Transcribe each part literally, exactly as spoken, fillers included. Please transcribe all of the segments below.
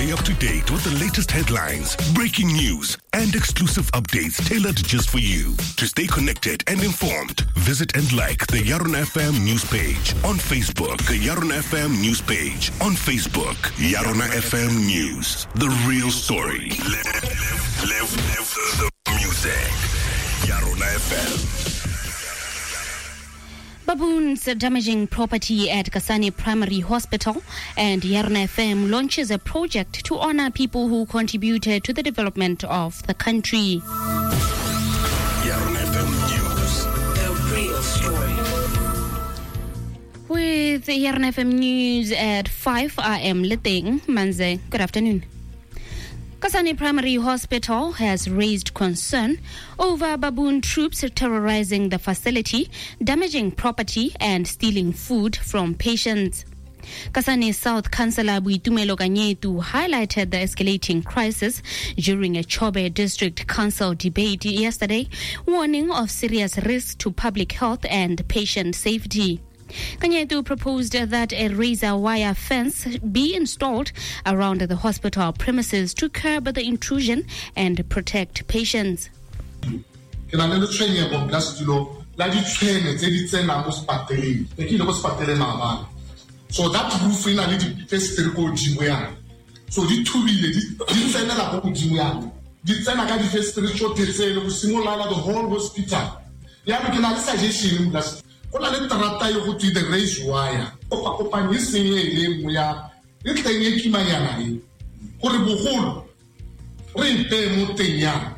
Stay up to date with the latest headlines, breaking news, and exclusive updates tailored just for you. To stay connected and informed, visit and like the Yarona F M news page on Facebook. The Yarona F M news page on Facebook. Yarona F M News. The real story. Live, live, live, live the music. Yarona F M. Baboons damaging property at Kasane Primary Hospital, and Yarona F M launches a project to honor people who contributed to the development of the country. Yarona F M News. The real story. With Yarona F M News at five, I am Leteng Manze. Good afternoon. Kasane Primary Hospital has raised concern over baboon troops terrorizing the facility, damaging property and stealing food from patients. Kasane South Councillor Boitumelo Kanyetu highlighted the escalating crisis during a Chobe District Council debate yesterday, warning of serious risks to public health and patient safety. Kanyetu proposed that a razor wire fence be installed around the hospital premises to curb the intrusion and protect patients. So that roof in a little first jimwe. So the two didn't send a jimwe. Did send a guy first spiritual simulate the whole hospital. Yeah, we can have a suggestion that all the trata you to the raise wire. Opa opa nisi name we are. You can make him a yana. Horrible. Rente mutenya.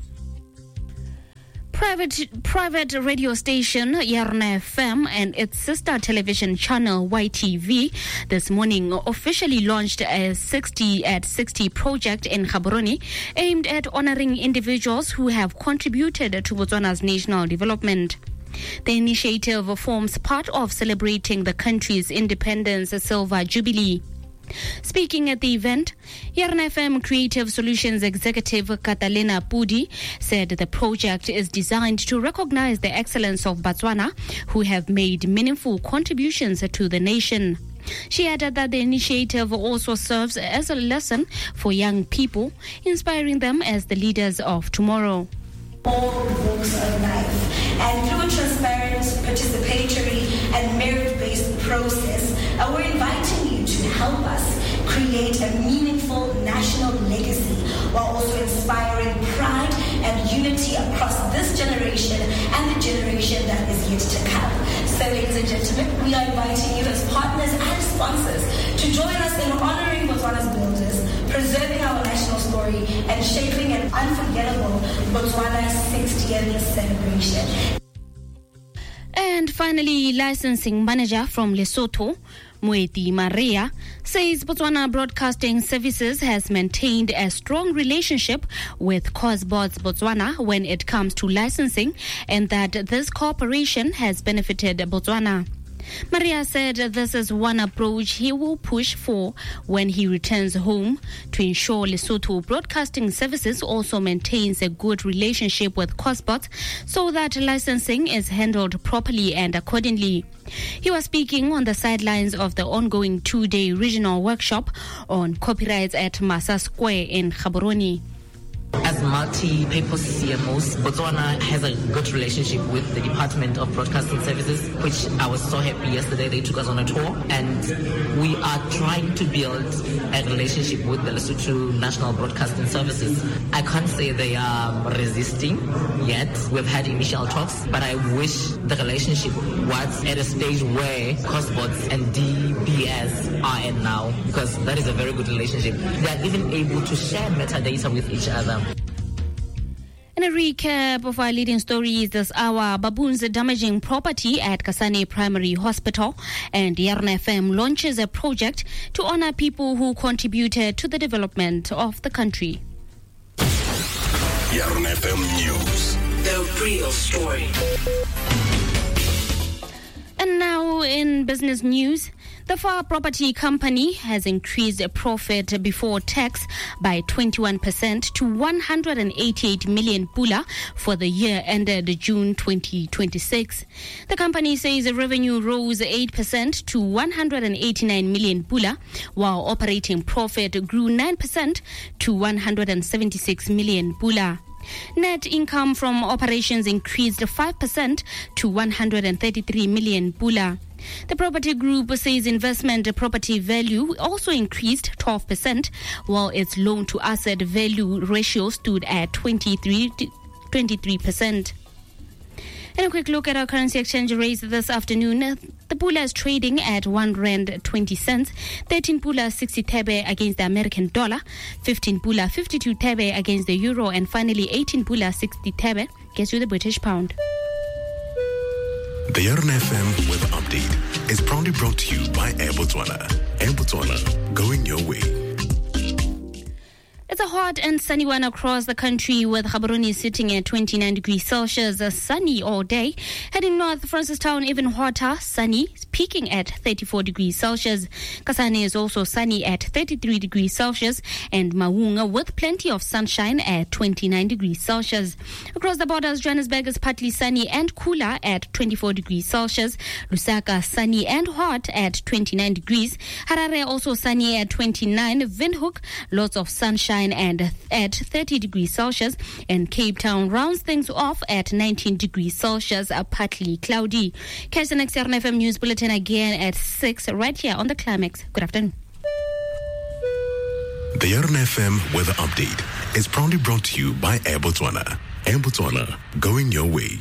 Private private radio station Yarona F M and its sister television channel Y T V this morning officially launched a sixty at sixty project in Gaborone aimed at honoring individuals who have contributed to Botswana's national development. The initiative forms part of celebrating the country's independence silver jubilee. Speaking at the event, Yarona F M Creative Solutions Executive Catalina Pudi said the project is designed to recognize the excellence of Botswana, who have made meaningful contributions to the nation. She added that the initiative also serves as a lesson for young people, inspiring them as the leaders of tomorrow. All walks of life, and through a transparent, participatory, and merit-based process, uh, we're inviting you to help us create a meaningful national legacy while also inspiring pride and unity across this generation and the generation that is yet to come. So, ladies and gentlemen, we are inviting you as partners and sponsors to join us in honoring Botswana's builders, preserving our national story, and shaping an unforgettable Botswana sixtieth celebration. And finally, licensing manager from Lesotho, Moeti Maria, says Botswana Broadcasting Services has maintained a strong relationship with Cosbots Botswana when it comes to licensing, and that this cooperation has benefited Botswana. Maria said this is one approach he will push for when he returns home to ensure Lesotho Broadcasting Services also maintains a good relationship with Cosbots so that licensing is handled properly and accordingly. He was speaking on the sidelines of the ongoing two-day regional workshop on copyrights at Massa Square in Gaborone. As multi-purpose C M Os, Botswana has a good relationship with the Department of Broadcasting Services, which I was so happy yesterday they took us on a tour, and we are trying to build a relationship with the Lesotho National Broadcasting Services. I can't say they are resisting yet. We've had initial talks, but I wish the relationship was at a stage where Cosbots and D B S are at now, because that is a very good relationship. They are even able to share metadata with each other. In a recap of our leading stories this hour, baboons damaging property at Kasane Primary Hospital, and Yarona F M launches a project to honor people who contributed to the development of the country. Yarona F M News. The real story. And now in business news, The Far Property Company has increased profit before tax by twenty-one percent to one hundred eighty-eight million pula for the year ended June twenty twenty-six. The company says the revenue rose eight percent to one hundred eighty-nine million pula, while operating profit grew nine percent to one hundred seventy-six million pula. Net income from operations increased five percent to one hundred thirty-three million pula. The property group says investment property value also increased twelve percent, while its loan to asset value ratio stood at twenty-three percent. And a quick look at our currency exchange rates this afternoon. The pula is trading at one rand twenty cents, thirteen pula sixty thebe against the American dollar, fifteen pula fifty-two thebe against the euro, and finally eighteen pula sixty thebe against the British pound. The Yarn F M Weather Update is proudly brought to you by Air Botswana. Air Botswana, going your way. It's a hot and sunny one across the country, with Gaborone sitting at twenty-nine degrees Celsius, sunny all day. Heading north, Francistown even hotter, sunny, peaking at thirty-four degrees Celsius. Kasane is also sunny at thirty-three degrees Celsius, and Maunga with plenty of sunshine at twenty-nine degrees Celsius. Across the borders, Johannesburg is partly sunny and cooler at twenty-four degrees Celsius. Lusaka sunny and hot at twenty-nine degrees. Harare also sunny at twenty-nine. Windhoek, lots of sunshine and at thirty degrees Celsius, and Cape Town rounds things off at nineteen degrees Celsius, uh, partly cloudy. Catch the next Yarn F M News Bulletin again at six right here on the Climax. Good afternoon. The Yarn F M Weather Update is proudly brought to you by Air Botswana. Air Botswana, going your way.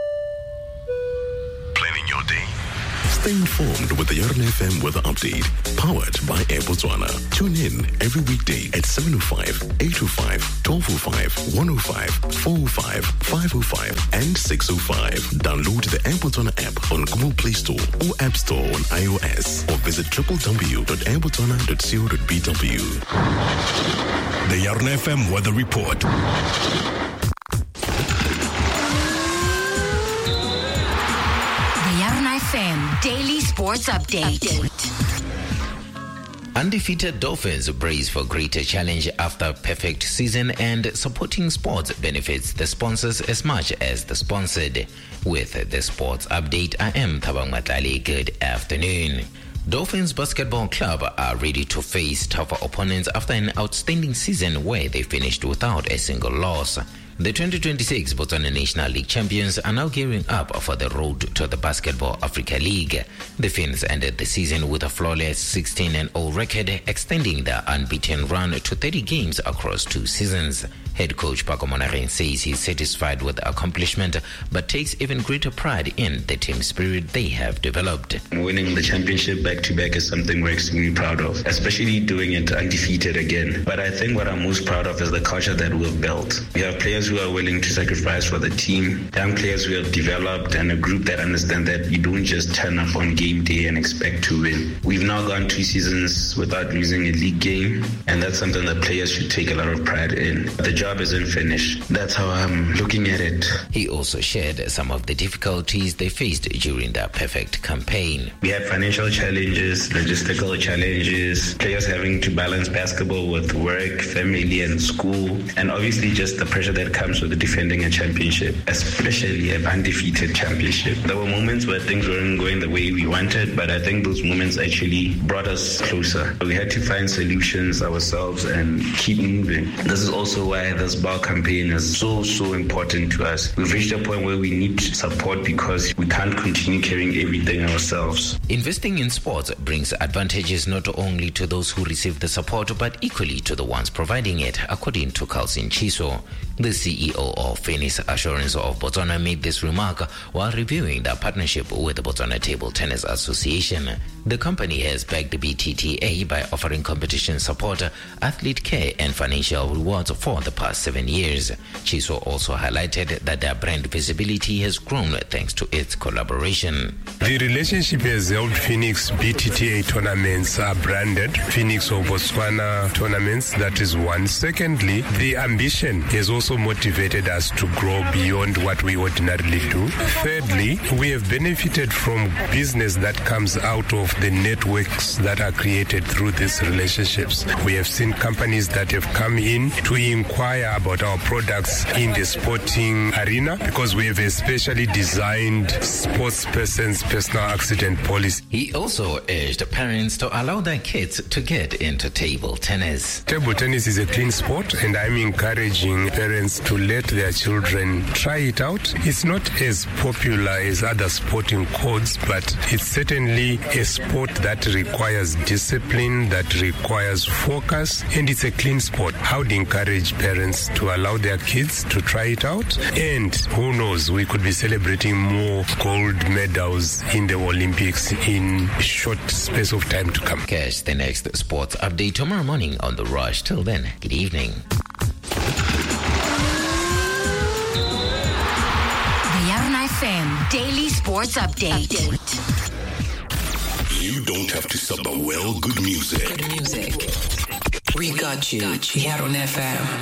Planning your day. Stay informed with the Yarn F M Weather Update, powered by Air Botswana. Tune in every weekday at seven oh five, eight oh five, twelve oh five, one oh five, four oh five, five oh five, and six oh five. Download the Air Botswana app on Google Play Store or App Store on iOS, or visit w w w dot air botswana dot co dot b w. The Yarn F M Weather Report. F M Daily Sports Update. Update. Undefeated Dolphins brace for greater challenge after perfect season, and supporting sports benefits the sponsors as much as the sponsored. With the sports update, I am Thabang Matlali. Good afternoon. Dolphins Basketball Club are ready to face tougher opponents after an outstanding season where they finished without a single loss. The twenty twenty-six Botswana National League champions are now gearing up for the road to the Basketball Africa League. The Finns ended the season with a flawless sixteen and oh record, extending their unbeaten run to thirty games across two seasons. Head coach Paco Monageng says he's satisfied with the accomplishment, but takes even greater pride in the team spirit they have developed. Winning the championship back-to-back is something we're extremely proud of, especially doing it undefeated again. But I think what I'm most proud of is the culture that we've built. We have players who are willing to sacrifice for the team, young players who have developed, and a group that understand that you don't just turn up on game day and expect to win. We've now gone two seasons without losing a league game, and that's something that players should take a lot of pride in. The job isn't finished. That's how I'm looking at it. He also shared some of the difficulties they faced during their perfect campaign. We had financial challenges, logistical challenges, players having to balance basketball with work, family, and school, and obviously just the pressure that comes with defending a championship, especially an undefeated championship. There were moments where things weren't going the way we wanted, but I think those moments actually brought us closer. We had to find solutions ourselves and keep moving. This is also why this bar campaign is so, so important to us. We've reached a point where we need support because we can't continue carrying everything ourselves. Investing in sports brings advantages not only to those who receive the support, but equally to the ones providing it, according to Carlson Chiso. The C E O of Phoenix Assurance of Botswana made this remark while reviewing their partnership with the Botswana Table Tennis Association. The company has backed B T T A by offering competition support, athlete care, and financial rewards for the past seven years. Chiso also highlighted that their brand visibility has grown thanks to its collaboration. The relationship has helped Phoenix B T T A tournaments are branded Phoenix of Botswana tournaments. That is one. Secondly, the ambition has also motivated motivated us to grow beyond what we ordinarily do. Thirdly, we have benefited from business that comes out of the networks that are created through these relationships. We have seen companies that have come in to inquire about our products in the sporting arena because we have a specially designed sports person's personal accident policy. He also urged parents to allow their kids to get into table tennis. Table tennis is a clean sport, and I'm encouraging parents to let their children try it out. It's not as popular as other sporting codes, but it's certainly a sport that requires discipline, that requires focus, and it's a clean sport. I would encourage parents to allow their kids to try it out, and who knows, we could be celebrating more gold medals in the Olympics in a short space of time to come. Catch the next sports update tomorrow morning on The Rush. Till then, good evening. The Yarn F M Daily Sports Update. Update. You don't have to sub the well good music. Good music. We got you. Yarn F M.